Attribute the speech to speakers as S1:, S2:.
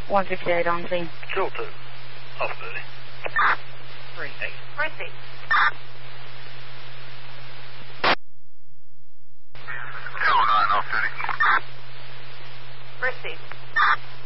S1: 168 on scene.
S2: Control 2. Off duty.
S3: 3-8.
S4: Proceed.
S2: Control 9 off duty.
S4: Proceed.